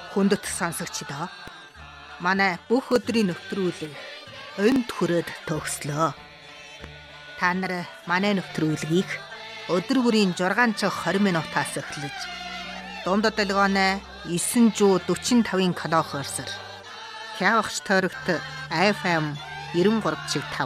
Хүндэт сонсогчдоо манай бүх өдрийн нэвтрүүлэг энд хүрээд төгслөө. Та нар манай нэвтрүүлгийг өдөр бүрийн 6:20 минутаас эхлэж дундад долгионы 945-ын килохерцээр хявагч тойрогт FM 93.5